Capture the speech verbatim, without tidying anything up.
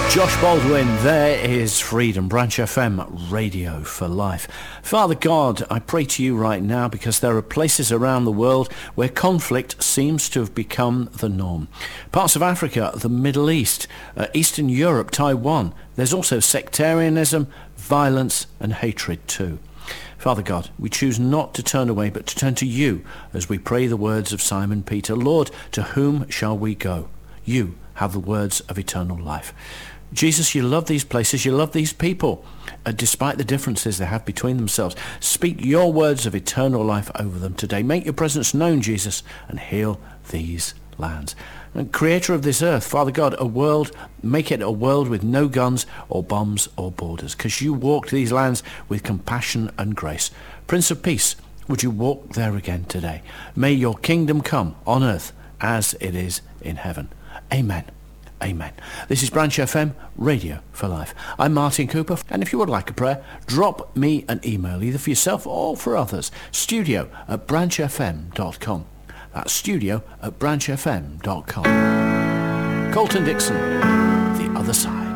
Josh Baldwin, there is Freedom, Branch F M, Radio for Life. Father God, I pray to you right now because there are places around the world where conflict seems to have become the norm. Parts of Africa, the Middle East, uh, Eastern Europe, Taiwan. There's also sectarianism, violence and hatred too. Father God, we choose not to turn away but to turn to you as we pray the words of Simon Peter. Lord, to whom shall we go? You have the words of eternal life. Jesus, you love these places, you love these people, uh, despite the differences they have between themselves. Speak your words of eternal life over them today. Make your presence known, Jesus, and heal these lands. And Creator of this earth, Father God, a world, make it a world with no guns or bombs or borders, because you walked these lands with compassion and grace. Prince of Peace, would you walk there again today? May your kingdom come on earth as it is in heaven. Amen. Amen. This is Branch F M, Radio for Life. I'm Martin Cooper, and if you would like a prayer, drop me an email, either for yourself or for others. Studio at branch f m dot com. That's studio at branch f m dot com. Colton Dixon, The Other Side.